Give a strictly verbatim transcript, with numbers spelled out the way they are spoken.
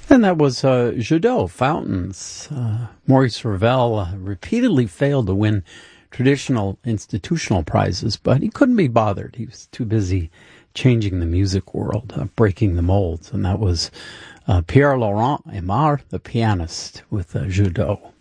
And that was uh, Jadot, Fountains. Uh, Maurice Ravel uh, repeatedly failed to win traditional institutional prizes, but he couldn't be bothered. He was too busy changing the music world, uh, breaking the molds. And that was uh, Pierre Laurent Aimard, the pianist, with uh, Jadot.